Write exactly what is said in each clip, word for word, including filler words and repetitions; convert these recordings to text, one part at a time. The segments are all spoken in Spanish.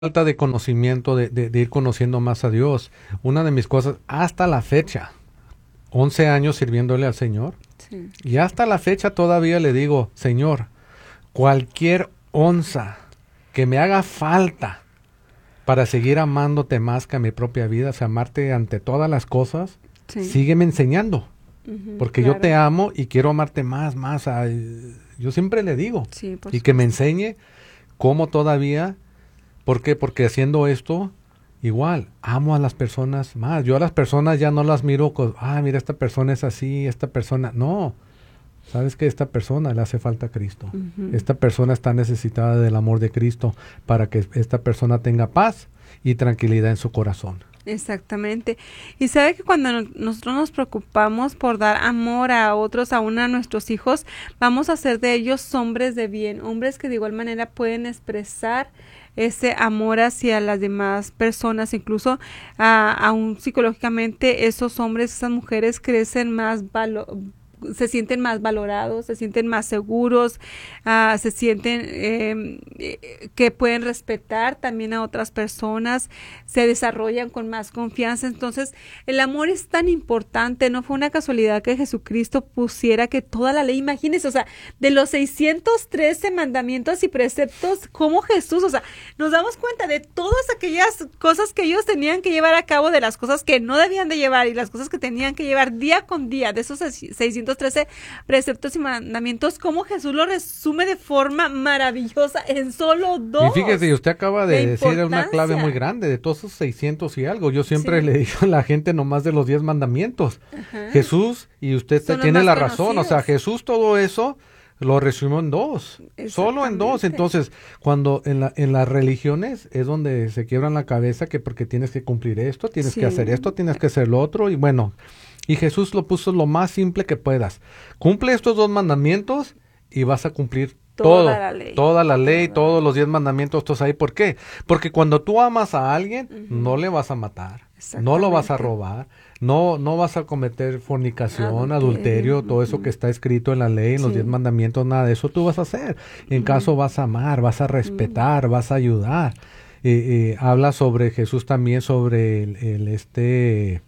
falta de conocimiento, de, de, de ir conociendo más a Dios. Una de mis cosas, hasta la fecha, once años sirviéndole al Señor, Sí. y hasta la fecha todavía le digo, Señor, cualquier onza que me haga falta para seguir amándote más que a mi propia vida, o sea, amarte ante todas las cosas, Sí. sígueme enseñando, Ujú, porque claro. yo te amo y quiero amarte más, más. Ay, yo siempre le digo, Sí, por y que me supuesto. enseñe cómo todavía. ¿Por qué? Porque haciendo esto, igual, amo a las personas más. Yo a las personas ya no las miro con, ah, mira, esta persona es así, esta persona. No, sabes que esta persona le hace falta a Cristo. Ujú. Esta persona está necesitada del amor de Cristo para que esta persona tenga paz y tranquilidad en su corazón. Exactamente. Y sabe que cuando no- nosotros nos preocupamos por dar amor a otros, aún a nuestros hijos, vamos a hacer de ellos hombres de bien, hombres que de igual manera pueden expresar ese amor hacia las demás personas, incluso a, aún psicológicamente esos hombres, esas mujeres crecen más valo- se sienten más valorados, se sienten más seguros, ah, se sienten eh, eh, que pueden respetar también a otras personas, se desarrollan con más confianza. Entonces, el amor es tan importante. No fue una casualidad que Jesucristo pusiera que toda la ley, imagínense, o sea, de los seiscientos trece mandamientos y preceptos, como Jesús, o sea, nos damos cuenta de todas aquellas cosas que ellos tenían que llevar a cabo, de las cosas que no debían de llevar y las cosas que tenían que llevar día con día, de esos seiscientos trece preceptos y mandamientos, como Jesús lo resume de forma maravillosa en solo Y fíjese, y dos. usted acaba La de decir una clave muy importancia. grande de todos esos seiscientos y algo. Yo siempre Sí. le digo a la gente nomás de los diez mandamientos. Ajá. Jesús, y usted te- Son los tiene más la razón, o sea, conocidos. Jesús todo eso lo resumió en dos, solo en dos. Exactamente. Entonces, cuando en la, en las religiones es donde se quiebran la cabeza que porque tienes que cumplir esto, tienes que hacer Sí. esto, tienes que hacer lo otro, y bueno, y Jesús lo puso lo más simple que puedas. Cumple estos dos mandamientos y vas a cumplir todo, Toda la ley. toda la ley, Toda. todos los diez mandamientos, todos ahí. ¿Por qué? Porque cuando tú amas a alguien, Ujú. no le vas a matar, no lo vas a Exactamente. robar, no, no vas a cometer fornicación, Adulterio. adulterio, todo eso Ujú. que está escrito en la ley, en los Sí. diez mandamientos, nada de eso tú vas a hacer. En Ujú. caso vas a amar, vas a respetar, vas a ayudar. Eh, eh, habla sobre Jesús también, sobre el, el este,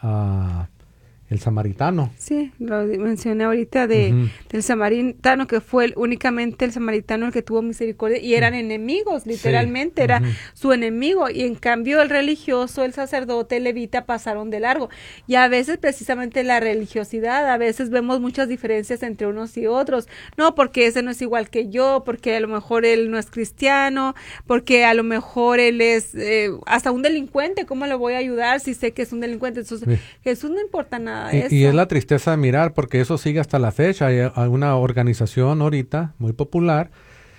ah, el samaritano. Sí, lo di- mencioné ahorita de, Ujú. del samaritano, que fue el- únicamente el samaritano el que tuvo misericordia, y eran enemigos, literalmente, era Ujú. su enemigo, y en cambio el religioso, el sacerdote, el levita pasaron de largo. Y a veces precisamente la religiosidad, a veces vemos muchas diferencias entre unos y otros, no, porque ese no es igual que yo, porque a lo mejor él no es cristiano, porque a lo mejor él es eh, hasta un delincuente, ¿cómo le voy a ayudar si sé que es un delincuente? Entonces, Sí. Jesús no importa nada de Y, eso. y es la tristeza de mirar, porque eso sigue hasta la fecha. Hay, hay una organización ahorita muy popular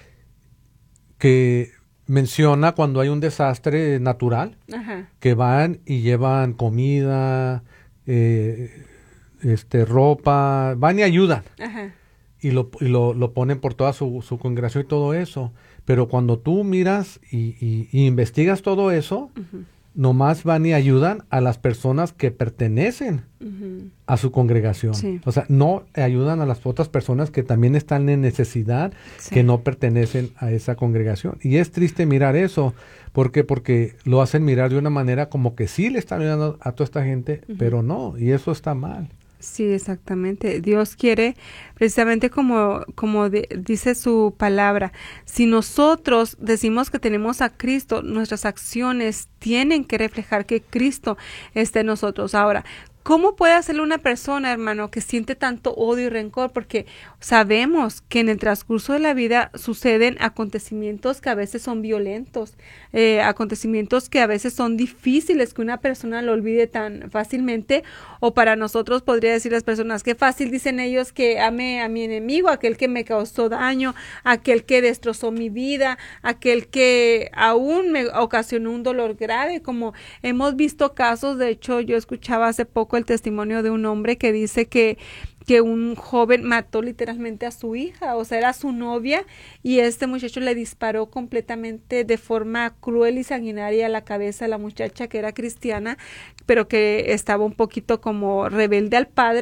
que menciona cuando hay un desastre natural, Ajá. que van y llevan comida, eh, este, ropa, van y ayudan. Ajá. Y lo, y lo, lo ponen por toda su, su congregación y todo eso. Pero cuando tú miras y, y- y investigas todo eso, Ujú. nomás van y ayudan a las personas que pertenecen Ujú. a su congregación. Sí. O sea, no ayudan a las otras personas que también están en necesidad, Sí. que no pertenecen a esa congregación. Y es triste mirar eso. ¿Por qué? Porque lo hacen mirar de una manera como que sí le están ayudando a toda esta gente, Ujú. pero no, y eso está mal. Sí, exactamente. Dios quiere, precisamente como, como de- dice su palabra, si nosotros decimos que tenemos a Cristo, nuestras acciones tienen que reflejar que Cristo está en nosotros. Ahora, ¿cómo puede hacerlo una persona, hermano, que siente tanto odio y rencor? Porque sabemos que en el transcurso de la vida suceden acontecimientos que a veces son violentos, eh, acontecimientos que a veces son difíciles que una persona lo olvide tan fácilmente, o para nosotros podría decir las personas, qué fácil dicen ellos que ame a mi enemigo, aquel que me causó daño, aquel que destrozó mi vida, aquel que aún me ocasionó un dolor grave, como hemos visto casos. De hecho, yo escuchaba hace poco el testimonio de un hombre que dice que que un joven mató literalmente a su hija, o sea, era su novia, y este muchacho le disparó completamente de forma cruel y sanguinaria a la cabeza de la muchacha, que era cristiana, pero que estaba un poquito como rebelde al padre,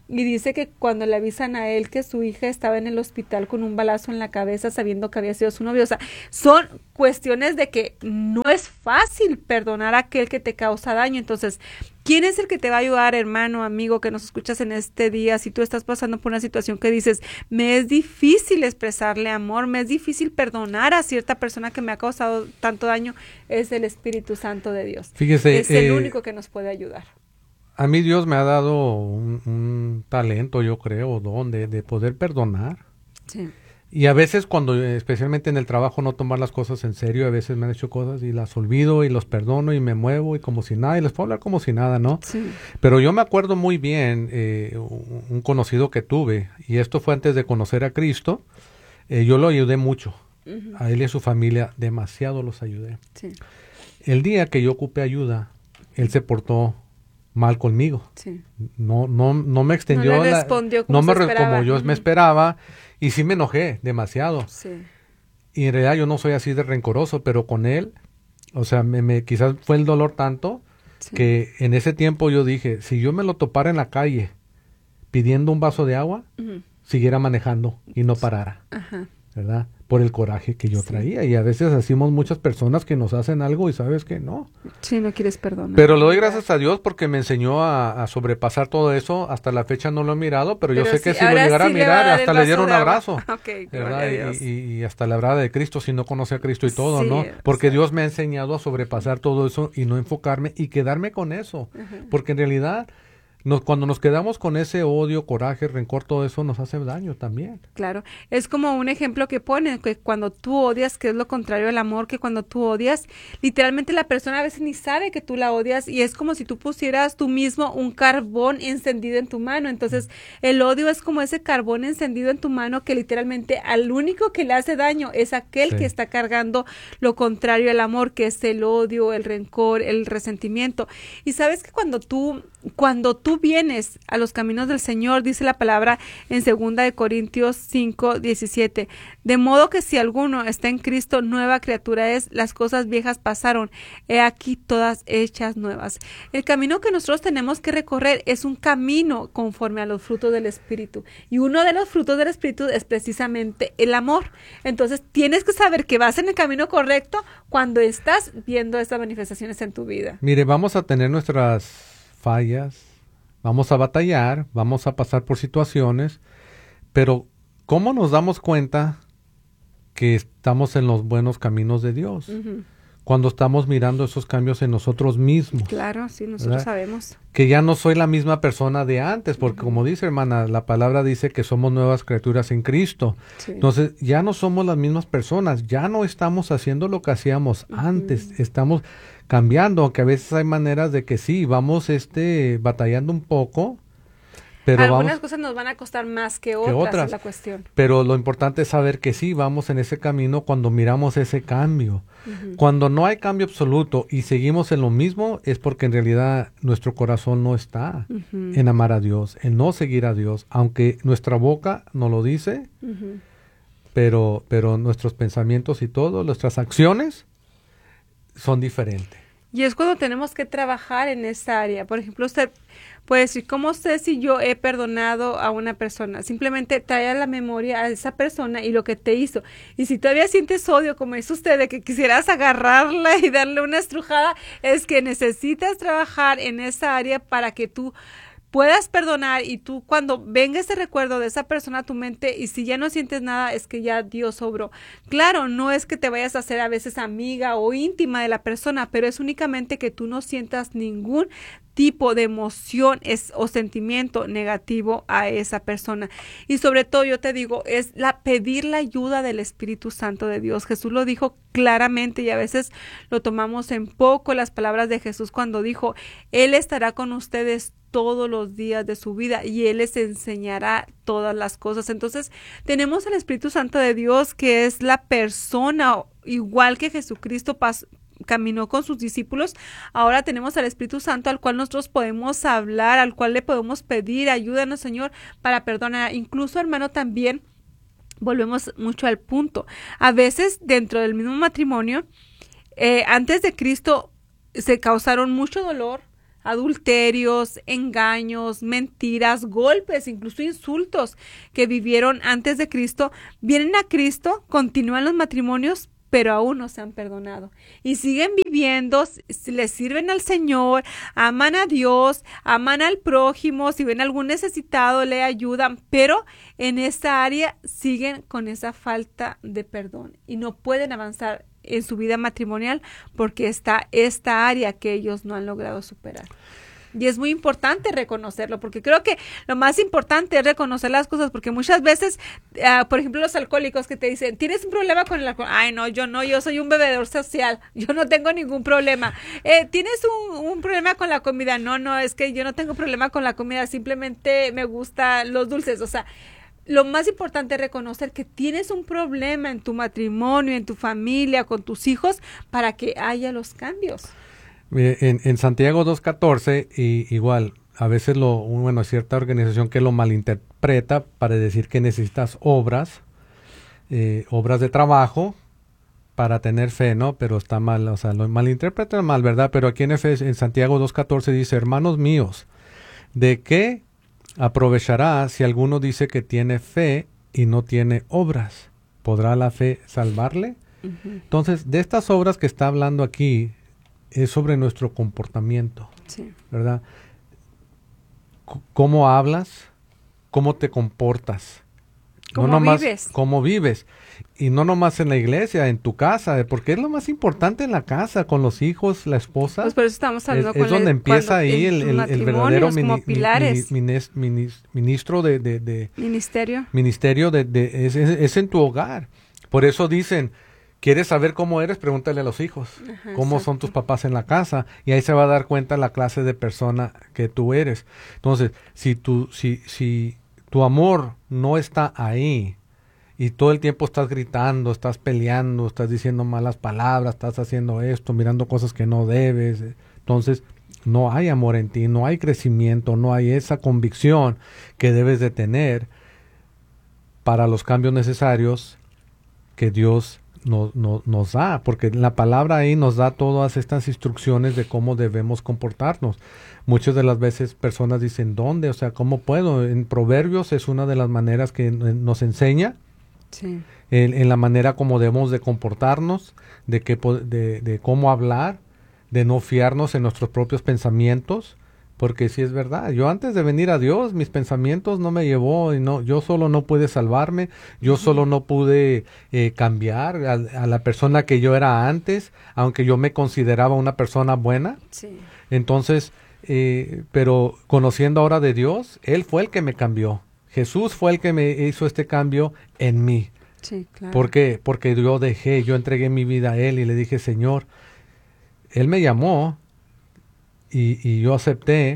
Y dice que cuando le avisan a él que su hija estaba en el hospital con un balazo en la cabeza sabiendo que había sido su novio, o sea, son cuestiones de que no es fácil perdonar a aquel que te causa daño. Entonces, ¿quién es el que te va a ayudar, hermano, amigo, que nos escuchas en este día? Si tú estás pasando por una situación que dices, me es difícil expresarle amor, me es difícil perdonar a cierta persona que me ha causado tanto daño, es el Espíritu Santo de Dios. Fíjese, es el eh, único que nos puede ayudar. A mí Dios me ha dado un, un talento, yo creo, don de, de poder perdonar. Sí. Y a veces cuando, especialmente en el trabajo, no tomar las cosas en serio, a veces me han hecho cosas y las olvido y los perdono y me muevo y como si nada, y les puedo hablar como si nada, ¿no? Sí. Pero yo me acuerdo muy bien, eh, un conocido que tuve, y esto fue antes de conocer a Cristo, eh, yo lo ayudé mucho. Uh-huh. A él y a su familia, demasiado los ayudé. Sí. El día que yo ocupé ayuda, él se portó mal conmigo. Sí. No, no, no me extendió. No le respondió la, como, no me se re, esperaba. como yo uh-huh. me esperaba. Y sí me enojé demasiado. Sí. Y en realidad yo no soy así de rencoroso, pero con él, o sea, me, me quizás fue el dolor tanto sí. que en ese tiempo yo dije, si yo me lo topara en la calle pidiendo un vaso de agua, uh-huh. siguiera manejando y no parara. Ajá. ¿Verdad? Por el coraje que yo sí. traía. Y a veces hacemos muchas personas que nos hacen algo y sabes que no. Sí, no quieres perdonar. Pero le doy gracias a Dios porque me enseñó a, a sobrepasar todo eso. Hasta la fecha no lo he mirado, pero, pero yo sé sí, que si lo llegara sí a mirar, hasta le dieron un abrazo. Okay, ¿verdad? Y, y, y hasta la verdad de Cristo, si no conoce a Cristo y todo, sí, ¿no? Porque sí. Dios me ha enseñado a sobrepasar todo eso y no enfocarme y quedarme con eso. Uh-huh. Porque en realidad... Nos, cuando nos quedamos con ese odio, coraje, rencor, todo eso nos hace daño también. Claro, es como un ejemplo que pone, que cuando tú odias, que es lo contrario al amor, que cuando tú odias, literalmente la persona a veces ni sabe que tú la odias y es como si tú pusieras tú mismo un carbón encendido en tu mano. Entonces, el odio es como ese carbón encendido en tu mano que literalmente al único que le hace daño es aquel sí. que está cargando lo contrario al amor, que es el odio, el rencor, el resentimiento. Y sabes que cuando tú, cuando tú vienes a los caminos del Señor, dice la palabra en segunda de Corintios cinco, diecisiete, de modo que si alguno está en Cristo, nueva criatura es, las cosas viejas pasaron, he aquí todas hechas nuevas. El camino que nosotros tenemos que recorrer es un camino conforme a los frutos del Espíritu, y uno de los frutos del Espíritu es precisamente el amor. Entonces tienes que saber que vas en el camino correcto cuando estás viendo estas manifestaciones en tu vida. Mire, vamos a tener nuestras fallas, vamos a batallar, vamos a pasar por situaciones, pero ¿cómo nos damos cuenta que estamos en los buenos caminos de Dios? Uh-huh. Cuando estamos mirando esos cambios en nosotros mismos. Claro, sí, nosotros ¿verdad? Sabemos. Que ya no soy la misma persona de antes, porque uh-huh. como dice hermana, la palabra dice que somos nuevas criaturas en Cristo. Sí. Entonces, ya no somos las mismas personas, ya no estamos haciendo lo que hacíamos uh-huh. antes, estamos cambiando, aunque a veces hay maneras de que sí, vamos este batallando un poco, pero algunas vamos, cosas nos van a costar más que otras, que otras, es la cuestión. Pero lo importante es saber que sí, vamos en ese camino cuando miramos ese cambio. Uh-huh. Cuando no hay cambio absoluto y seguimos en lo mismo, es porque en realidad nuestro corazón no está uh-huh. en amar a Dios, en no seguir a Dios, aunque nuestra boca no lo dice, uh-huh. pero, pero nuestros pensamientos y todo, nuestras acciones son diferentes. Y es cuando tenemos que trabajar en esa área. Por ejemplo, usted puede decir, ¿cómo sé si yo he perdonado a una persona? Simplemente trae a la memoria a esa persona y lo que te hizo. Y si todavía sientes odio, como dice usted, de que quisieras agarrarla y darle una estrujada, es que necesitas trabajar en esa área para que tú puedas perdonar y tú cuando venga ese recuerdo de esa persona a tu mente y si ya no sientes nada es que ya Dios obró. Claro, no es que te vayas a hacer a veces amiga o íntima de la persona, pero es únicamente que tú no sientas ningún tipo de emoción es, o sentimiento negativo a esa persona. Y sobre todo yo te digo, es la pedir la ayuda del Espíritu Santo de Dios. Jesús lo dijo claramente y a veces lo tomamos en poco las palabras de Jesús cuando dijo, Él estará con ustedes todos los días de su vida y Él les enseñará todas las cosas. Entonces tenemos el Espíritu Santo de Dios que es la persona igual que Jesucristo pasó caminó con sus discípulos, ahora tenemos al Espíritu Santo al cual nosotros podemos hablar, al cual le podemos pedir, ayúdanos Señor para perdonar. Incluso hermano también, volvemos mucho al punto, a veces dentro del mismo matrimonio, eh, antes de Cristo se causaron mucho dolor, adulterios, engaños, mentiras, golpes, incluso insultos que vivieron antes de Cristo, vienen a Cristo, continúan los matrimonios, pero aún no se han perdonado. Y siguen viviendo, le sirven al Señor, aman a Dios, aman al prójimo, si ven algún necesitado, le ayudan, pero en esa área siguen con esa falta de perdón y no pueden avanzar en su vida matrimonial porque está esta área que ellos no han logrado superar. Y es muy importante reconocerlo, porque creo que lo más importante es reconocer las cosas, porque muchas veces, uh, por ejemplo, los alcohólicos que te dicen, ¿tienes un problema con el alcohol? Ay, no, yo no, yo soy un bebedor social, yo no tengo ningún problema. Eh, ¿Tienes un, un problema con la comida? No, no, es que yo no tengo problema con la comida, simplemente me gustan los dulces. O sea, lo más importante es reconocer que tienes un problema en tu matrimonio, en tu familia, con tus hijos, para que haya los cambios. En, en Santiago dos catorce, y igual, a veces lo, bueno, hay cierta organización que lo malinterpreta para decir que necesitas obras, eh, obras de trabajo para tener fe, ¿no? Pero está mal, o sea, lo malinterpretan mal, ¿verdad? Pero aquí en, F, en Santiago dos catorce dice, hermanos míos, ¿de qué aprovechará si alguno dice que tiene fe y no tiene obras? ¿Podrá la fe salvarle? Uh-huh. Entonces, de estas obras que está hablando aquí, es sobre nuestro comportamiento, sí, ¿verdad? C- ¿Cómo hablas? ¿Cómo te comportas? ¿Cómo no nomás, vives? ¿Cómo vives? Y no nomás en la iglesia, en tu casa, porque es lo más importante en la casa, con los hijos, la esposa. Pues por eso estamos hablando es, con es donde el, empieza ahí el, el, el verdadero mini, pilares. Mini, mini, ministro de, de, de ministerio. Ministerio de, de es, es, es en tu hogar. Por eso dicen, ¿quieres saber cómo eres? Pregúntale a los hijos. Ajá, cómo exacto. Son tus papás en la casa. Y ahí se va a dar cuenta la clase de persona que tú eres. Entonces, si tu, si, si tu amor no está ahí y todo el tiempo estás gritando, estás peleando, estás diciendo malas palabras, estás haciendo esto, mirando cosas que no debes, entonces no hay amor en ti, no hay crecimiento, no hay esa convicción que debes de tener para los cambios necesarios que Dios No, no, nos da, porque la palabra ahí nos da todas estas instrucciones de cómo debemos comportarnos. Muchas de las veces personas dicen, ¿dónde? O sea, ¿cómo puedo? En Proverbios es una de las maneras que nos enseña, sí. en, en la manera como debemos de comportarnos, de, que, de, de cómo hablar, de no fiarnos en nuestros propios pensamientos. Porque sí es verdad, yo antes de venir a Dios, mis pensamientos no me llevó, y no, yo solo no pude salvarme, yo uh-huh. solo no pude eh, cambiar a, a la persona que yo era antes, aunque yo me consideraba una persona buena. Sí. Entonces, eh, pero conociendo ahora de Dios, Él fue el que me cambió. Jesús fue el que me hizo este cambio en mí. Sí, claro. ¿Por qué? Porque yo dejé, yo entregué mi vida a Él y le dije, Señor, Él me llamó. Y, y yo acepté,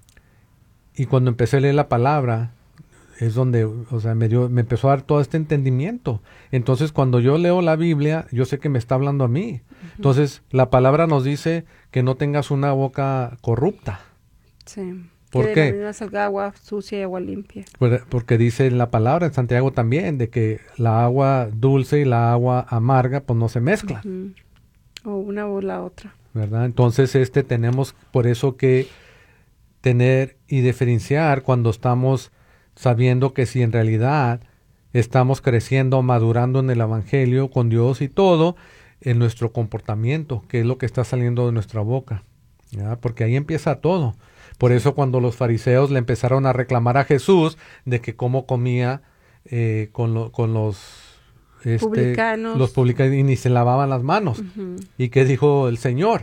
y cuando empecé a leer la palabra, es donde, o sea, me dio, me empezó a dar todo este entendimiento. Entonces, cuando yo leo la Biblia, yo sé que me está hablando a mí. Uh-huh. Entonces, la palabra nos dice que no tengas una boca corrupta. Sí. ¿Por que qué? De la misma salga agua sucia y agua limpia. Porque dice en la palabra en Santiago también, de que la agua dulce y la agua amarga, pues no se mezclan. Uh-huh. O una o la otra. ¿Verdad? Entonces este tenemos por eso que tener y diferenciar cuando estamos sabiendo que si en realidad estamos creciendo, madurando en el Evangelio con Dios y todo, en nuestro comportamiento, que es lo que está saliendo de nuestra boca, ¿ya? Porque ahí empieza todo. Por eso cuando los fariseos le empezaron a reclamar a Jesús de que cómo comía eh, con, lo, con los Este, publicanos. los publicanos y ni se lavaban las manos. Uh-huh. ¿Y qué dijo el Señor?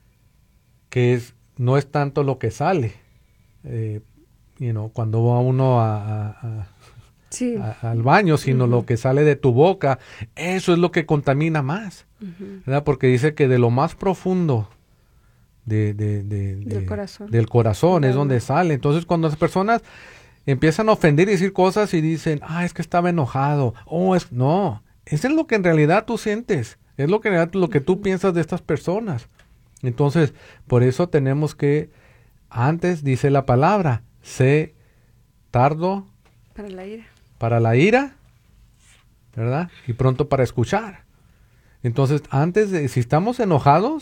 Que es no es tanto lo que sale, eh, you know, cuando va uno a, a, a, sí. a, al baño, sino uh-huh. lo que sale de tu boca, eso es lo que contamina más, uh-huh. ¿verdad? Porque dice que de lo más profundo de, de, de, de, del corazón, del corazón es donde sale. Entonces cuando las personas empiezan a ofender y decir cosas y dicen, ah, es que estaba enojado. Oh, es no, eso es lo que en realidad tú sientes. Es lo que, lo que tú piensas de estas personas. Entonces, por eso tenemos que, antes dice la palabra, sé tardo. Para la ira. Para la ira, ¿verdad? Y pronto para escuchar. Entonces, antes de, si estamos enojados,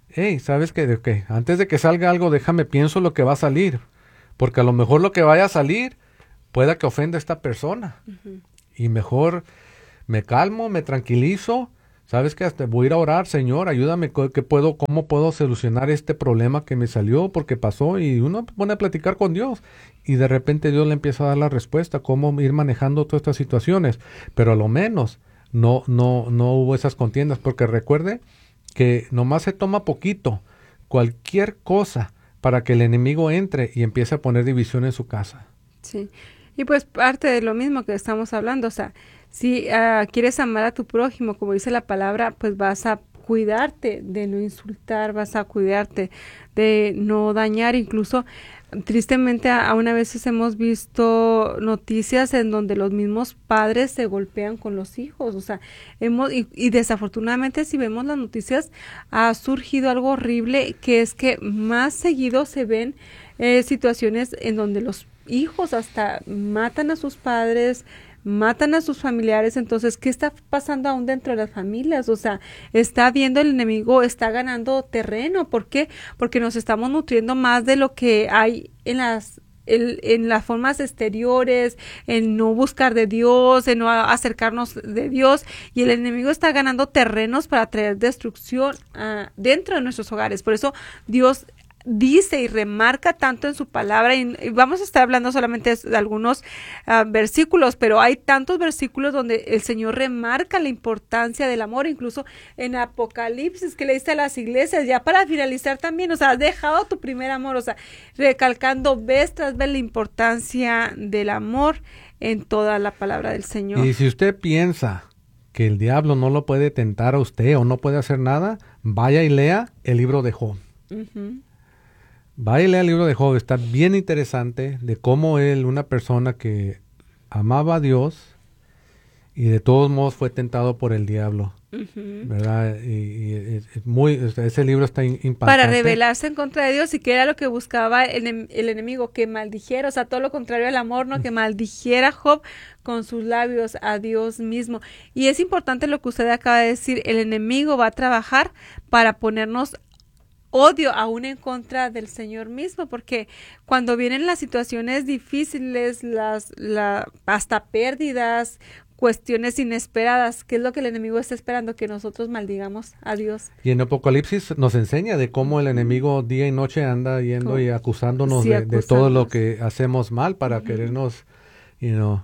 hey, ¿sabes qué? De qué? Antes de que salga algo, déjame pienso lo que va a salir. Porque a lo mejor lo que vaya a salir pueda que ofenda a esta persona. Ujú. Y mejor me calmo, me tranquilizo. ¿Sabes qué? Hasta voy a ir a orar, Señor, ayúdame, co- ¿qué puedo, cómo puedo solucionar este problema que me salió porque pasó? Y uno pone a platicar con Dios y de repente Dios le empieza a dar la respuesta, cómo ir manejando todas estas situaciones. Pero a lo menos no, no, no hubo esas contiendas, porque recuerde que nomás se toma poquito, cualquier cosa, para que el enemigo entre y empiece a poner división en su casa. Sí, y pues parte de lo mismo que estamos hablando, o sea, si ah, quieres amar a tu prójimo, como dice la palabra, pues vas a cuidarte de no insultar, vas a cuidarte de no dañar, incluso tristemente a- aún a veces hemos visto noticias en donde los mismos padres se golpean con los hijos, o sea, hemos y, y desafortunadamente si vemos las noticias ha surgido algo horrible que es que más seguido se ven eh, situaciones en donde los hijos hasta matan a sus padres, matan a sus familiares. Entonces, ¿qué está pasando aún dentro de las familias? O sea, está viendo el enemigo, está ganando terreno. ¿Por qué? Porque nos estamos nutriendo más de lo que hay en las el- en las formas exteriores, en no buscar de Dios, en no a- acercarnos de Dios, y el enemigo está ganando terrenos para traer destrucción ah, dentro de nuestros hogares. Por eso Dios dice y remarca tanto en su palabra, y, y vamos a estar hablando solamente de algunos ah, versículos, pero hay tantos versículos donde el Señor remarca la importancia del amor, incluso en Apocalipsis que le dice a las iglesias, ya para finalizar también, o sea, has dejado tu primer amor, o sea, recalcando vez tras vez la importancia del amor en toda la palabra del Señor. Y si usted piensa que el diablo no lo puede tentar a usted o no puede hacer nada, vaya y lea el libro de Job. Ujú. Vaya y lea el libro de Job, está bien interesante de cómo él, una persona que amaba a Dios y de todos modos fue tentado por el diablo, Ujú. ¿verdad? Y, y es, es muy, o sea, ese libro está in- impactante. Para rebelarse en contra de Dios, y que era lo que buscaba el, enem- el enemigo, que maldijera, o sea, todo lo contrario al amor, ¿no? Que maldijera Job con sus labios a Dios mismo. Y es importante lo que usted acaba de decir, el enemigo va a trabajar para ponernos odio aún en contra del Señor mismo, porque cuando vienen las situaciones difíciles, las, la, hasta pérdidas, cuestiones inesperadas, ¿qué es lo que el enemigo está esperando? Que nosotros maldigamos a Dios. Y en Apocalipsis nos enseña de cómo el enemigo día y noche anda yendo Con- y acusándonos sí, de, de todo lo acusándonos. que hacemos mal para Ujú. querernos, you know,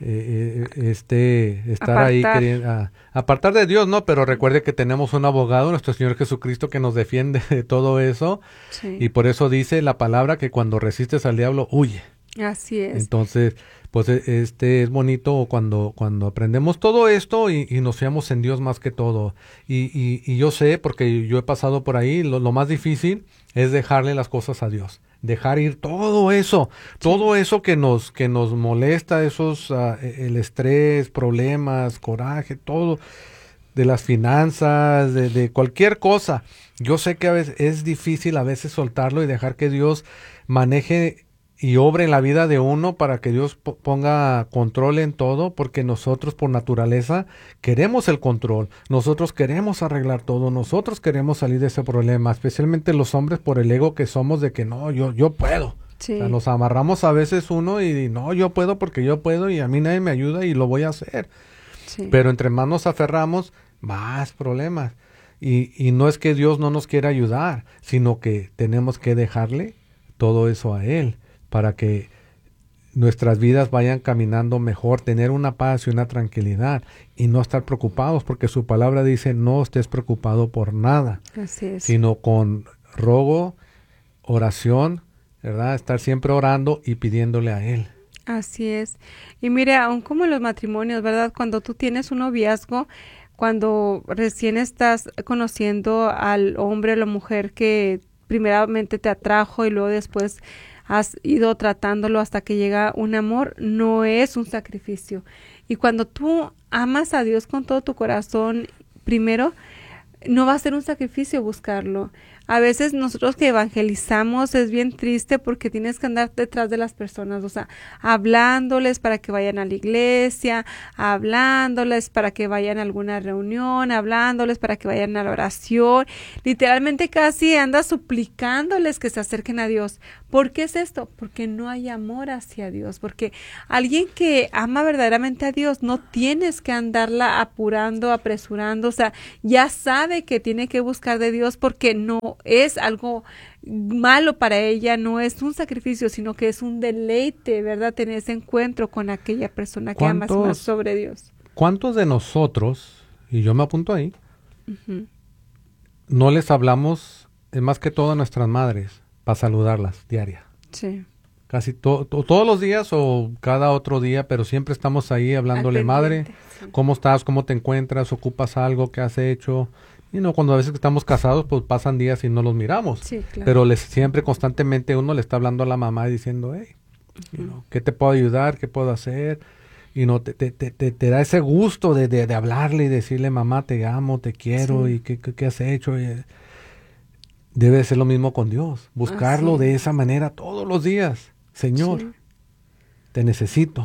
eh, eh, este, estar ahí Apartar. queriendo, ah, apartar de Dios, ¿no? Pero recuerde que tenemos un abogado, nuestro Señor Jesucristo, que nos defiende de todo eso. Sí, Y por eso dice la palabra que cuando resistes al diablo, huye. así es. Entonces, pues e- este es bonito cuando, cuando aprendemos todo esto y, y nos fiamos en Dios más que todo. Y, y, y yo sé, porque yo he pasado por ahí, lo, lo más difícil es dejarle las cosas a Dios. Dejar ir todo eso, todo eso que nos, que nos molesta, esos, ah, e- el estrés, problemas, coraje, todo, de las finanzas, de, de cualquier cosa. Yo sé que a veces es difícil a veces soltarlo y dejar que Dios maneje y obre en la vida de uno para que Dios po- ponga control en todo, porque nosotros por naturaleza queremos el control, nosotros queremos arreglar todo, nosotros queremos salir de ese problema, especialmente los hombres por el ego que somos de que no, yo, yo puedo. Sí, O sea, nos amarramos a veces uno y no, yo puedo porque yo puedo y a mí nadie me ayuda y lo voy a hacer. sí. Pero entre más nos aferramos, más problemas. Y, y no es que Dios no nos quiera ayudar, sino que tenemos que dejarle todo eso a Él para que nuestras vidas vayan caminando mejor, tener una paz y una tranquilidad y no estar preocupados, porque su palabra dice no estés preocupado por nada, Así es. sino con rogo, oración, ¿verdad? Estar siempre orando y pidiéndole a Él. Así es. Y mire, aun como en los matrimonios, ¿verdad? Cuando tú tienes un noviazgo, cuando recién estás conociendo al hombre o la mujer que primeramente te atrajo y luego después has ido tratándolo hasta que llega un amor, no es un sacrificio. Y cuando tú amas a Dios con todo tu corazón, primero, no va a ser un sacrificio buscarlo. A veces nosotros que evangelizamos es bien triste porque tienes que andar detrás de las personas, o sea, hablándoles para que vayan a la iglesia, hablándoles para que vayan a alguna reunión, hablándoles para que vayan a la oración. Literalmente casi andas suplicándoles que se acerquen a Dios. ¿Por qué es esto? Porque no hay amor hacia Dios, porque alguien que ama verdaderamente a Dios no tienes que andarla apurando, apresurando, o sea, ya sabe que tiene que buscar de Dios porque no es algo malo para ella, no es un sacrificio, sino que es un deleite, ¿verdad? Tener ese encuentro con aquella persona que amas más sobre Dios. ¿Cuántos de nosotros, y yo me apunto ahí, uh-huh. no les hablamos, es más que todo a nuestras madres, para saludarlas diaria? Sí. Casi to- to- todos los días o cada otro día, pero siempre estamos ahí hablándole, madre, sí. ¿Cómo estás? ¿Cómo te encuentras? ¿Ocupas algo? ¿Qué has hecho? Y no, cuando a veces estamos casados, pues pasan días y no los miramos. Sí, claro. Pero les, siempre, constantemente, uno le está hablando a la mamá y diciendo, hey, uh-huh. you know, ¿qué te puedo ayudar? ¿Qué puedo hacer? Y no te, te, te, te, te da ese gusto de, de, de hablarle y decirle, mamá, te amo, te quiero, sí. y qué, qué, qué has hecho. Y, debe ser lo mismo con Dios. Buscarlo de esa manera todos los días. Señor, sí. te necesito.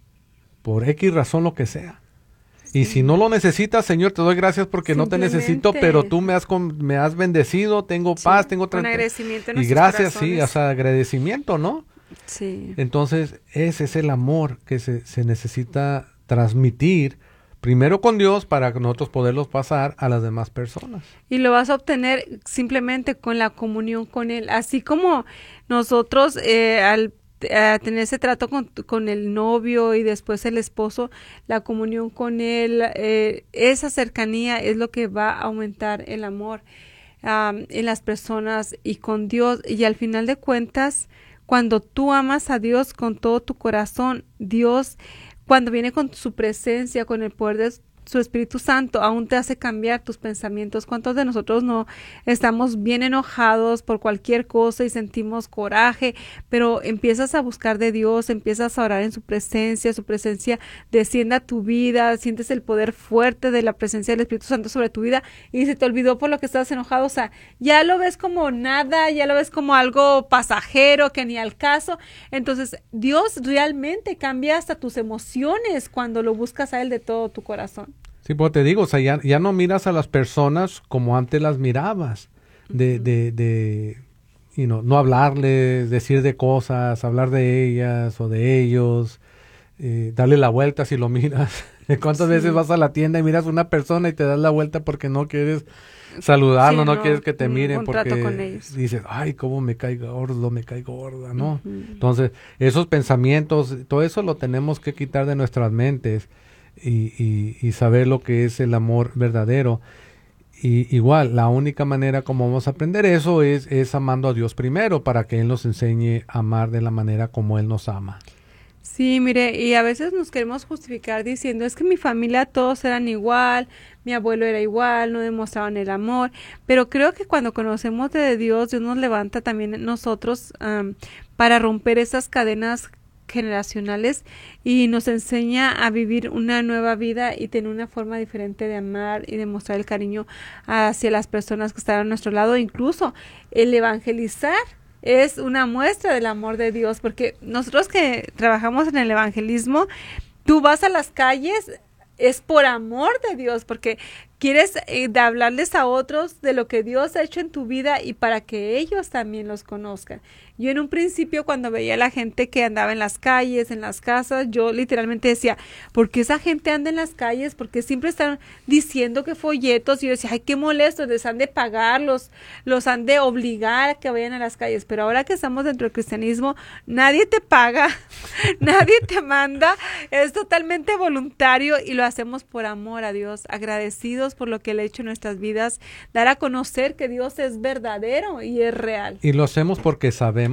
Por X razón, lo que sea. Y si no lo necesitas, Señor, te doy gracias porque no te necesito, pero tú me has con, me has bendecido, tengo paz, sí, tengo tranquilidad. Agradecimiento en y gracias, corazones. sí, o sea, agradecimiento, ¿no? Sí. Entonces, ese es el amor que se, se necesita transmitir primero con Dios para que nosotros poderlos pasar a las demás personas. Y lo vas a obtener simplemente con la comunión con Él. Así como nosotros eh, al a tener ese trato con, con el novio y después el esposo, la comunión con él, eh, esa cercanía es lo que va a aumentar el amor um, en las personas y con Dios. Y al final de cuentas, cuando tú amas a Dios con todo tu corazón, Dios, cuando viene con su presencia, con el poder de su Espíritu Santo, aún te hace cambiar tus pensamientos. ¿Cuántos de nosotros no estamos bien enojados por cualquier cosa y sentimos coraje, pero empiezas a buscar de Dios, empiezas a orar en su presencia, su presencia desciende a tu vida, sientes el poder fuerte de la presencia del Espíritu Santo sobre tu vida y se te olvidó por lo que estás enojado? O sea, ya lo ves como nada, ya lo ves como algo pasajero que ni al caso. Entonces, Dios realmente cambia hasta tus emociones cuando lo buscas a Él de todo tu corazón. Sí, pues te digo, o sea, ya, ya no miras a las personas como antes las mirabas, de, uh-huh. de, de you know, no hablarles, decir de cosas, hablar de ellas o de ellos, eh, darle la vuelta si lo miras. ¿Cuántas sí. veces vas a la tienda y miras a una persona y te das la vuelta porque no quieres saludarlo, sí, no, no quieres que te miren porque con ellos. Dices, ay, cómo me cae gordo, me cae gorda, ¿no? Uh-huh. Entonces, esos pensamientos, todo eso lo tenemos que quitar de nuestras mentes. Y, y, y saber lo que es el amor verdadero. Y igual, la única manera como vamos a aprender eso es, es amando a Dios primero, para que Él nos enseñe a amar de la manera como Él nos ama. Sí, mire, y a veces nos queremos justificar diciendo, es que mi familia todos eran igual, mi abuelo era igual, no demostraban el amor, pero creo que cuando conocemos de Dios, Dios nos levanta también nosotros um, para romper esas cadenas generacionales y nos enseña a vivir una nueva vida y tener una forma diferente de amar y de mostrar el cariño hacia las personas que están a nuestro lado. Incluso el evangelizar es una muestra del amor de Dios, porque nosotros que trabajamos en el evangelismo, tú vas a las calles, es por amor de Dios, porque quieres eh, de hablarles a otros de lo que Dios ha hecho en tu vida y para que ellos también los conozcan. Yo en un principio, cuando veía a la gente que andaba en las calles, en las casas, yo literalmente decía, ¿por qué esa gente anda en las calles? Porque siempre están diciendo que folletos, y yo decía, ay, qué molesto, les han de pagar, los, los han de obligar a que vayan a las calles. Pero ahora que estamos dentro del cristianismo, nadie te paga, nadie te manda, es totalmente voluntario y lo hacemos por amor a Dios, agradecidos por lo que Él ha hecho en nuestras vidas, dar a conocer que Dios es verdadero y es real. Y lo hacemos porque sabemos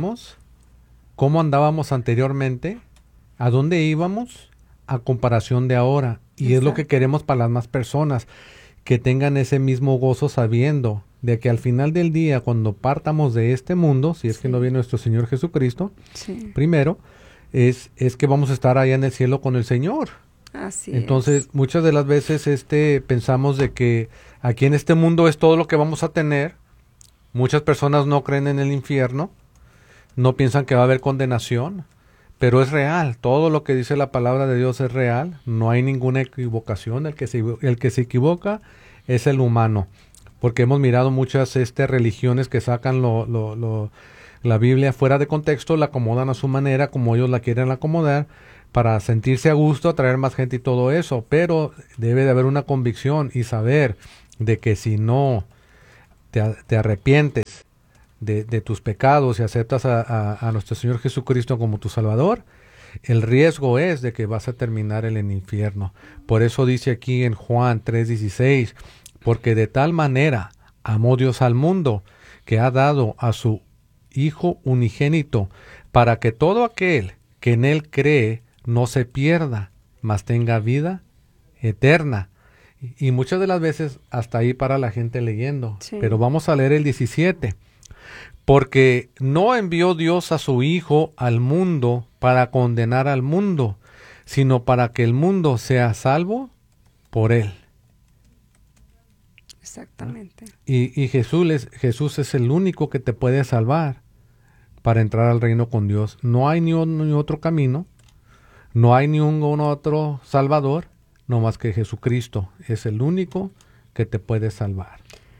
cómo andábamos anteriormente, a dónde íbamos a comparación de ahora. Y Exacto. es lo que queremos para las más personas, que tengan ese mismo gozo sabiendo de que al final del día, cuando partamos de este mundo, si es sí. que no viene nuestro Señor Jesucristo, sí. primero, es, es que vamos a estar allá en el cielo con el Señor. Así Entonces, es. muchas de las veces este pensamos de que aquí en este mundo es todo lo que vamos a tener. Muchas personas no creen en el infierno, no piensan que va a haber condenación, pero es real. Todo lo que dice la palabra de Dios es real. No hay ninguna equivocación. El que se, el que se equivoca es el humano. Porque hemos mirado muchas este, religiones que sacan lo, lo, lo, la Biblia fuera de contexto, la acomodan a su manera, como ellos la quieren acomodar, para sentirse a gusto, atraer más gente y todo eso. Pero debe de haber una convicción y saber de que si no te, te arrepientes de, de tus pecados y aceptas a, a, a nuestro Señor Jesucristo como tu Salvador, el riesgo es de que vas a terminar en el infierno. Por eso dice aquí en Juan tres dieciséis, porque de tal manera amó Dios al mundo, que ha dado a su Hijo unigénito, para que todo aquel que en él cree no se pierda, mas tenga vida eterna. Y muchas de las veces hasta ahí para la gente leyendo. Sí. Pero vamos a leer el diecisiete. Porque no envió Dios a su Hijo al mundo para condenar al mundo, sino para que el mundo sea salvo por él. Exactamente. Y, y Jesús, es, Jesús es el único que te puede salvar para entrar al reino con Dios. No hay ni, un, ni otro camino, no hay ni un, un otro salvador, no más que Jesucristo. Es el único que te puede salvar.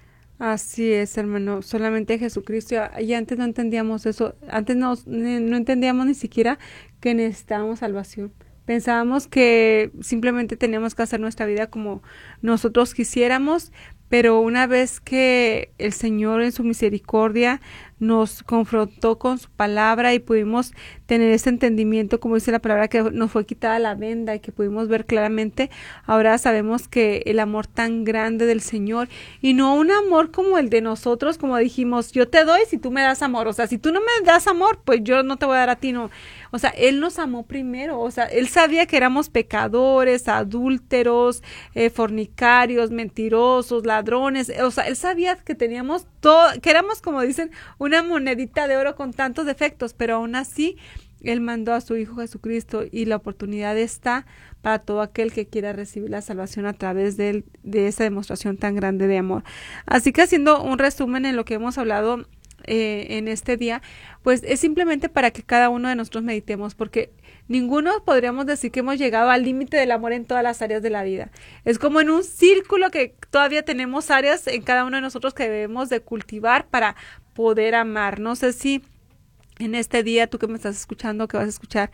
Así es, hermano, solamente Jesucristo. Y antes no entendíamos eso, antes no, no entendíamos ni siquiera que necesitábamos salvación. Pensábamos que simplemente teníamos que hacer nuestra vida como nosotros quisiéramos, pero una vez que el Señor en su misericordia nos confrontó con su palabra y pudimos tener ese entendimiento, como dice la palabra, que nos fue quitada la venda y que pudimos ver claramente, ahora sabemos que el amor tan grande del Señor, y no un amor como el de nosotros, como dijimos, yo te doy si tú me das amor, o sea, si tú no me das amor, pues yo no te voy a dar a ti, no. O sea, Él nos amó primero, o sea, Él sabía que éramos pecadores, adúlteros, eh, fornicarios, mentirosos, ladrones, o sea, Él sabía que teníamos todo, que éramos, como dicen, una monedita de oro con tantos defectos, pero aún así Él mandó a su Hijo Jesucristo y la oportunidad está para todo aquel que quiera recibir la salvación a través de, él, de esa demostración tan grande de amor. Así que haciendo un resumen en lo que hemos hablado eh, en este día, pues es simplemente para que cada uno de nosotros meditemos, porque ninguno podríamos decir que hemos llegado al límite del amor en todas las áreas de la vida. Es como en un círculo que todavía tenemos áreas en cada uno de nosotros que debemos de cultivar para poder amar. No sé si en este día, tú que me estás escuchando, que vas a escuchar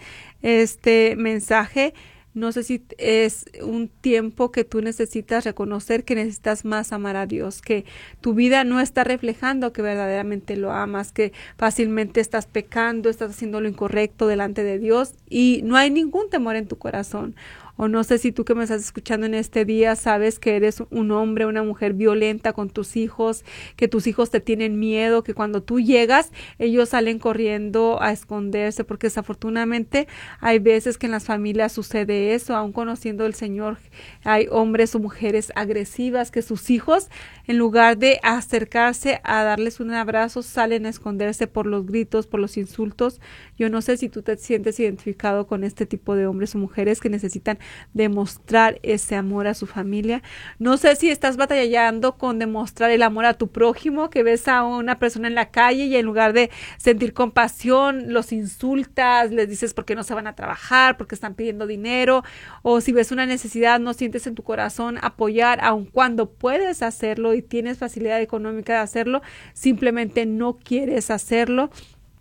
este mensaje, no sé si es un tiempo que tú necesitas reconocer que necesitas más amar a Dios, que tu vida no está reflejando que verdaderamente lo amas, que fácilmente estás pecando, estás haciendo lo incorrecto delante de Dios y no hay ningún temor en tu corazón. O no sé si tú que me estás escuchando en este día sabes que eres un hombre, una mujer violenta con tus hijos, que tus hijos te tienen miedo, que cuando tú llegas ellos salen corriendo a esconderse, porque desafortunadamente hay veces que en las familias sucede eso, aun conociendo el Señor, hay hombres o mujeres agresivas que sus hijos, en lugar de acercarse a darles un abrazo, salen a esconderse por los gritos, por los insultos. Yo no sé si tú te sientes identificado con este tipo de hombres o mujeres que necesitan demostrar ese amor a su familia. No sé si estás batallando con demostrar el amor a tu prójimo, que ves a una persona en la calle y en lugar de sentir compasión, los insultas, les dices por qué no se van a trabajar, porque están pidiendo dinero, o si ves una necesidad, no sientes en tu corazón apoyar, aun cuando puedes hacerlo y tienes facilidad económica de hacerlo, simplemente no quieres hacerlo.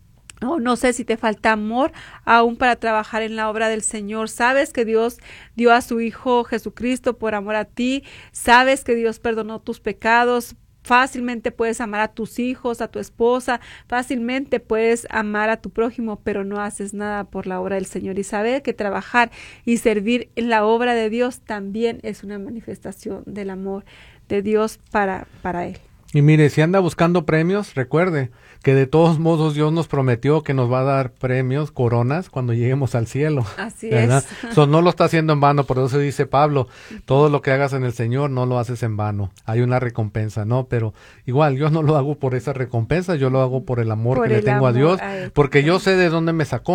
O no sé si te falta amor aún para trabajar en la obra del Señor. Sabes que Dios dio a su Hijo Jesucristo por amor a ti. Sabes que Dios perdonó tus pecados. Fácilmente puedes amar a tus hijos, a tu esposa. Fácilmente puedes amar a tu prójimo, pero no haces nada por la obra del Señor. Y saber que trabajar y servir en la obra de Dios también es una manifestación del amor de Dios para, para Él. Y mire, si anda buscando premios, recuerde que de todos modos Dios nos prometió que nos va a dar premios, coronas, cuando lleguemos al cielo. Así ¿verdad? es. So, no lo está haciendo en vano, por eso dice Pablo, todo lo que hagas en el Señor no lo haces en vano. Hay una recompensa, ¿no? Pero igual, yo no lo hago por esa recompensa, yo lo hago por el amor Por que el le tengo amor a Dios, a Él. porque yo sé de dónde me sacó.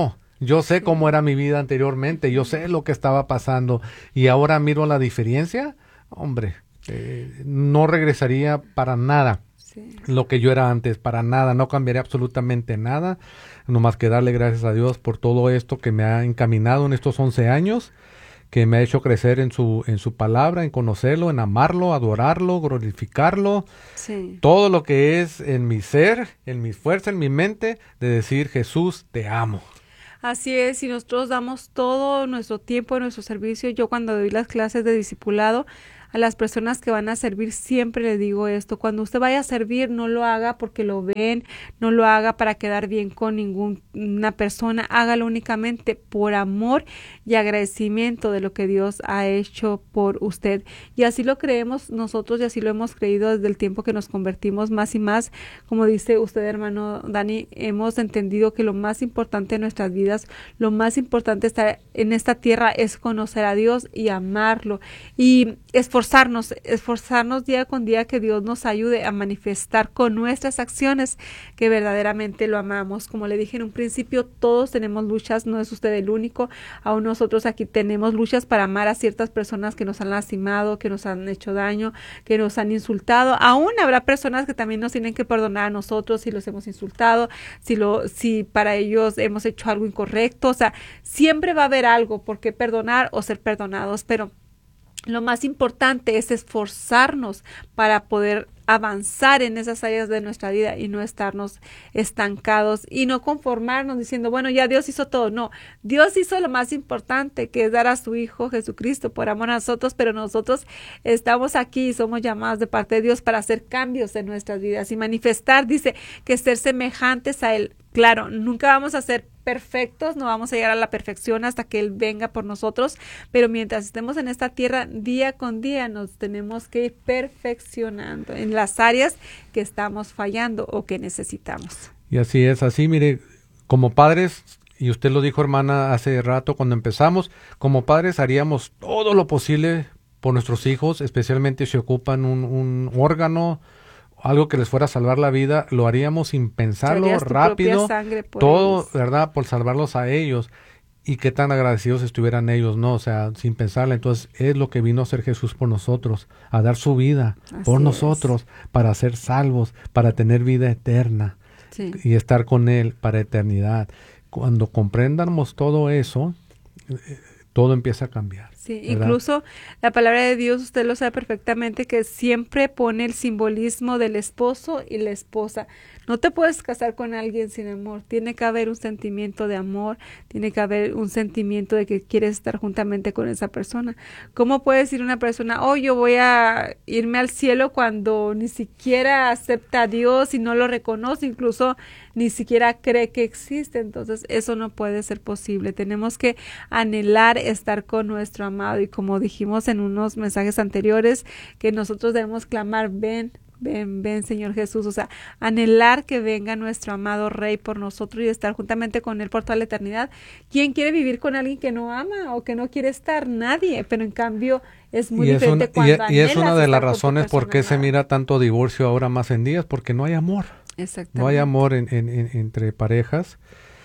Yo sé cómo era mi vida anteriormente, yo sé lo que estaba pasando y ahora miro la diferencia. Hombre, eh, no regresaría para nada Sí. lo que yo era antes, para nada, no cambiaría absolutamente nada, nomás que darle gracias a Dios por todo esto que me ha encaminado en estos once años, que me ha hecho crecer en su, en su palabra, en conocerlo, en amarlo, adorarlo, glorificarlo, Sí. todo lo que es en mi ser, en mi fuerza, en mi mente, de decir, Jesús, te amo. Así es, y nosotros damos todo nuestro tiempo, nuestro servicio. Yo cuando doy las clases de discipulado, a las personas que van a servir siempre les digo esto: cuando usted vaya a servir, no lo haga porque lo ven, no lo haga para quedar bien con ninguna persona, hágalo únicamente por amor y agradecimiento de lo que Dios ha hecho por usted. Y así lo creemos nosotros y así lo hemos creído desde el tiempo que nos convertimos más y más. Como dice usted, hermano Dani, hemos entendido que lo más importante en nuestras vidas, lo más importante estar en esta tierra es conocer a Dios y amarlo y esforzarnos, esforzarnos día con día, que Dios nos ayude a manifestar con nuestras acciones que verdaderamente lo amamos. Como le dije en un principio, todos tenemos luchas, no es usted el único, aún nosotros aquí tenemos luchas para amar a ciertas personas que nos han lastimado, que nos han hecho daño, que nos han insultado. Aún habrá personas que también nos tienen que perdonar a nosotros si los hemos insultado, si lo, si para ellos hemos hecho algo incorrecto. O sea, siempre va a haber algo por qué perdonar o ser perdonados, pero lo más importante es esforzarnos para poder avanzar en esas áreas de nuestra vida y no estarnos estancados y no conformarnos diciendo, bueno, ya Dios hizo todo. No, Dios hizo lo más importante, que es dar a su Hijo Jesucristo por amor a nosotros, pero nosotros estamos aquí y somos llamados de parte de Dios para hacer cambios en nuestras vidas y manifestar, dice, que ser semejantes a Él. Claro, nunca vamos a ser perfectos, no vamos a llegar a la perfección hasta que Él venga por nosotros, pero mientras estemos en esta tierra, día con día nos tenemos que ir perfeccionando en las áreas que estamos fallando o que necesitamos. Y así es, así mire, como padres, y usted lo dijo, hermana, hace rato cuando empezamos, como padres haríamos todo lo posible por nuestros hijos, especialmente si ocupan un, un órgano, algo que les fuera a salvar la vida, lo haríamos sin pensarlo, rápido, todo, ellos. ¿Verdad? Por salvarlos a ellos. Y qué tan agradecidos estuvieran ellos, ¿no? O sea, sin pensarla. Entonces, es lo que vino a hacer Jesús por nosotros, a dar su vida Así por nosotros, es. Para ser salvos, para tener vida eterna sí. Y estar con Él para eternidad. Cuando comprendamos todo eso, eh, todo empieza a cambiar. Sí, ¿verdad? Incluso la palabra de Dios, usted lo sabe perfectamente, que siempre pone el simbolismo del esposo y la esposa. No te puedes casar con alguien sin amor. Tiene que haber un sentimiento de amor, tiene que haber un sentimiento de que quieres estar juntamente con esa persona. ¿Cómo puede decir una persona, oh, yo voy a irme al cielo cuando ni siquiera acepta a Dios y no lo reconoce, incluso ni siquiera cree que existe? Entonces, eso no puede ser posible. Tenemos que anhelar estar con nuestro amado y como dijimos en unos mensajes anteriores, que nosotros debemos clamar, ven, ven, ven, Señor Jesús. O sea, anhelar que venga nuestro amado Rey por nosotros y estar juntamente con Él por toda la eternidad. ¿Quién quiere vivir con alguien que no ama o que no quiere estar? Nadie, pero en cambio es muy y diferente es un, cuando y, y es una de las razones por qué amada. Se mira tanto divorcio ahora más en días, porque no hay amor. Exactamente. No hay amor en, en, en, entre parejas.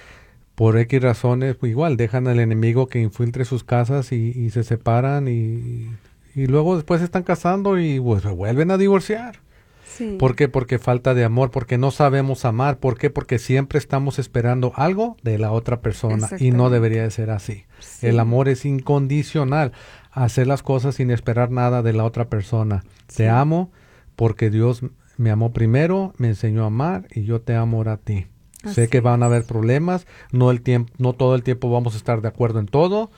Por X razones, pues igual, dejan al enemigo que infiltre sus casas y, y se separan y, y luego después se están casando y pues se vuelven a divorciar. Sí. ¿Por qué? Porque falta de amor, porque no sabemos amar. ¿Por qué? Porque siempre estamos esperando algo de la otra persona y no debería de ser así. Sí. El amor es incondicional, hacer las cosas sin esperar nada de la otra persona. Sí. Te amo porque Dios me amó primero, me enseñó a amar y yo te amo ahora a ti. Así sé que van a haber problemas, no el tiempo, no todo el tiempo vamos a estar de acuerdo en todo,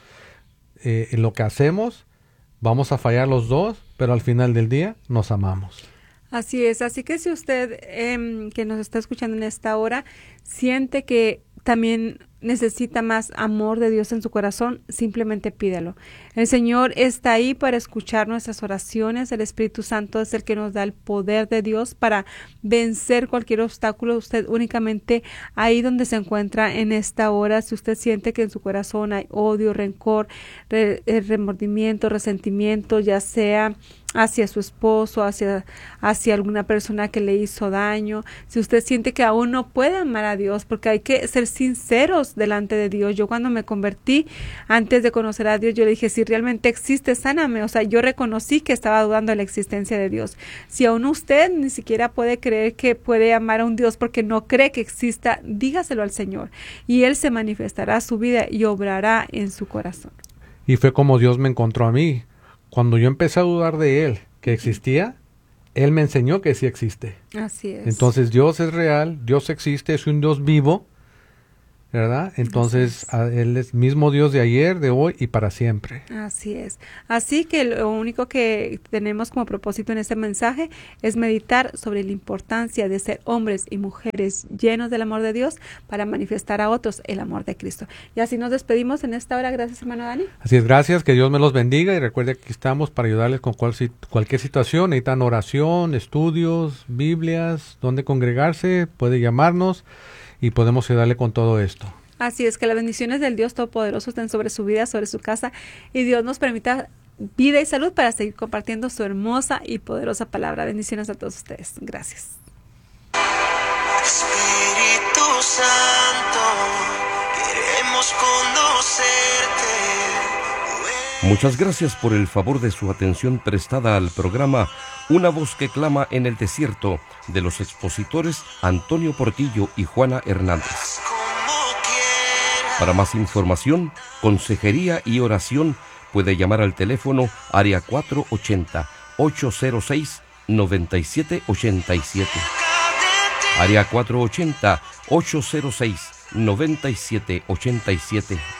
eh, en lo que hacemos, vamos a fallar los dos, pero al final del día nos amamos. Así es, así que si usted eh, que nos está escuchando en esta hora siente que también necesita más amor de Dios en su corazón, simplemente pídelo. El Señor está ahí para escuchar nuestras oraciones. El Espíritu Santo es el que nos da el poder de Dios para vencer cualquier obstáculo. Usted únicamente ahí donde se encuentra en esta hora, si usted siente que en su corazón hay odio, rencor, re, remordimiento, resentimiento, ya sea hacia su esposo, hacia, hacia alguna persona que le hizo daño, si usted siente que aún no puede amar a Dios, porque hay que ser sinceros Dios delante de Dios. Yo cuando me convertí, antes de conocer a Dios, yo le dije, si realmente existe, sáname. O sea, yo reconocí que estaba dudando de la existencia de Dios. Si aún usted ni siquiera puede creer que puede amar a un Dios porque no cree que exista, dígaselo al Señor y Él se manifestará a su vida y obrará en su corazón. Y fue como Dios me encontró a mí. Cuando yo empecé a dudar de Él, que existía, Él me enseñó que sí existe. Así es. Entonces Dios es real, Dios existe, es un Dios vivo, ¿verdad? Entonces es. a, Él es mismo Dios de ayer, de hoy y para siempre. Así es. Así que lo único que tenemos como propósito en este mensaje es meditar sobre la importancia de ser hombres y mujeres llenos del amor de Dios para manifestar a otros el amor de Cristo. Y así nos despedimos en esta hora. Gracias, hermano Dani. Así es, gracias, que Dios me los bendiga y recuerde que aquí estamos para ayudarles con cual, cualquier situación. Necesitan oración, estudios, Biblias, donde congregarse, puede llamarnos y podemos ayudarle con todo esto. Así es, que las bendiciones del Dios Todopoderoso estén sobre su vida, sobre su casa, y Dios nos permita vida y salud para seguir compartiendo su hermosa y poderosa palabra. Bendiciones a todos ustedes. Gracias. Espíritu Santo, queremos conocerte. Muchas gracias por el favor de su atención prestada al programa Una voz que clama en el desierto, de los expositores Antonio Portillo y Juana Hernández. Para más información, consejería y oración, puede llamar al teléfono área cuatro ochenta, ocho cero seis, nueve siete ocho siete. Área cuatro ochenta, ocho cero seis, nueve siete ocho siete.